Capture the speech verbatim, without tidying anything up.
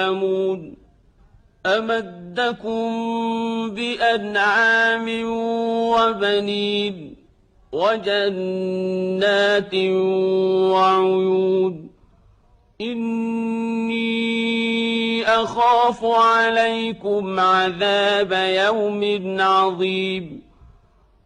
ثمود أمدكم بأنعام وبنين وجنات وعيون إني أخاف عليكم عذاب يوم عظيم